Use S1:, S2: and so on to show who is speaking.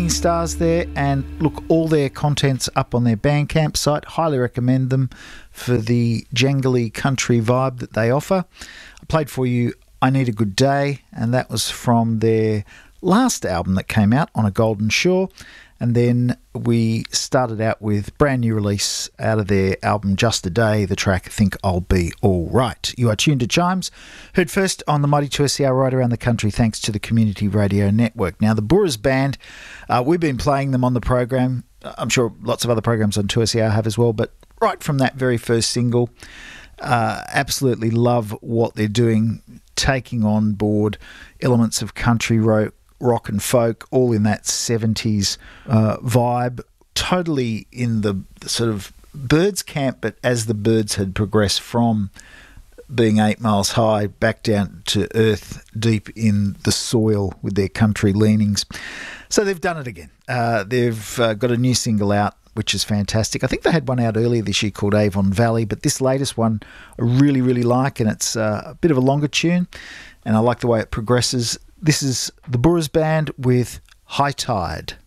S1: Stars there, and look, all their content's up on their Bandcamp site. Highly recommend them for the jangly country vibe that they offer. I played for you I Need a Good Day, and that was from their last album that came out, On a Golden Shore. And then we started out with brand new release out of their album Just a Day, the track Think I'll Be All Right. You are tuned to Chimes, heard first on the Mighty 2SER right around the country thanks to the Community Radio Network. Now, the Boorers Band, we've been playing them on the program. I'm sure lots of other programs on 2SER have as well, but right from that very first single, absolutely love what they're doing, taking on board elements of country rock and folk, all in that 70s vibe, totally in the sort of Byrds camp, but as the Byrds had progressed from being 8 Miles High back down to earth deep in the soil with their country leanings. So they've done it again. They've got a new single out, which is fantastic. I think they had one out earlier this year called Avon Valley, but this latest one I really, really like, and it's a bit of a longer tune, and I like the way it progresses. This is the Boorers Band with High Tide.